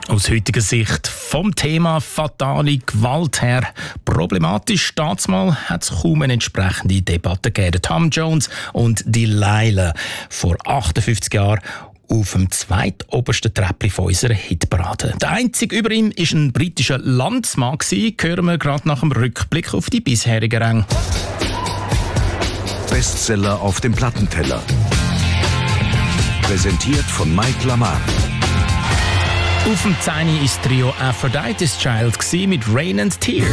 Aus heutiger Sicht vom Thema fatale Gewalt her problematisch. Damals hat es kaum eine entsprechende Debatte gegeben. Tom Jones und Delilah vor 58 Jahren auf dem zweitobersten Treppli von unserer Hitparade. Der einzige über ihm war ein britischer Landsmann. Hören wir gerade nach dem Rückblick auf die bisherigen Ränge. Bestseller auf dem Plattenteller. Präsentiert von Mike Lamar. Auf dem 10. ist Trio Aphrodite's Child mit Rain and Tears.